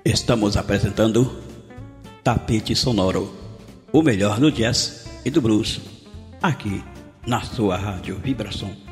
Estamos apresentando Tapete Sonoro, o melhor do jazz e do blues, aqui na sua Rádio Vibração.